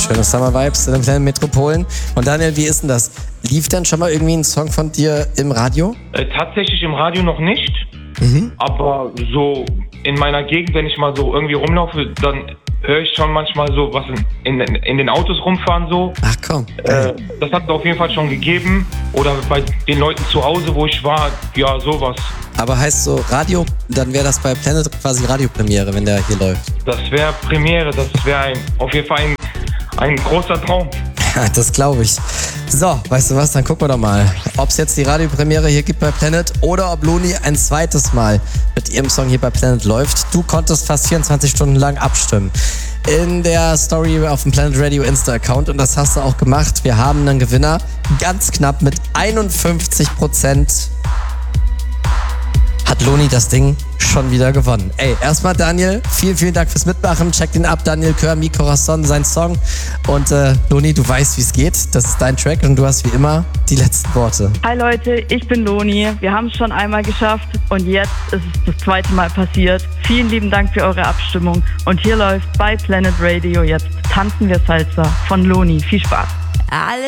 schöne Summer Vibes in den kleinen Metropolen. Und Daniel, wie ist denn das? Lief denn schon mal irgendwie ein Song von dir im Radio? Tatsächlich im Radio noch nicht. Aber so in meiner Gegend, wenn ich mal so irgendwie rumlaufe, dann höre ich schon manchmal so was in den Autos rumfahren so. Ach komm. Das hat es auf jeden Fall schon gegeben. Oder bei den Leuten zu Hause, wo ich war, ja, sowas. Aber heißt so Radio, dann wäre das bei Planet quasi Radiopremiere, wenn der hier läuft. Das wäre Premiere, das wäre auf jeden Fall ein großer Traum. Ja, das glaube ich. So, weißt du was, dann gucken wir doch mal, ob es jetzt die Radiopremiere hier gibt bei Planet oder ob Loni ein zweites Mal mit ihrem Song hier bei Planet läuft. Du konntest fast 24 Stunden lang abstimmen in der Story auf dem Planet Radio Insta-Account und das hast du auch gemacht. Wir haben einen Gewinner, ganz knapp mit 51% hat Loni das Ding schon wieder gewonnen. Ey, erstmal Daniel, vielen Dank fürs Mitmachen. Check den ab, Daniel Kör, Mi Corazon, sein Song. Und Loni, du weißt, wie es geht. Das ist dein Track und du hast wie immer die letzten Worte. Hi Leute, ich bin Loni. Wir haben es schon einmal geschafft und jetzt ist es das zweite Mal passiert. Vielen lieben Dank für eure Abstimmung. Und hier läuft bei Planet Radio jetzt Tanzen wir Salsa von Loni. Viel Spaß. Alles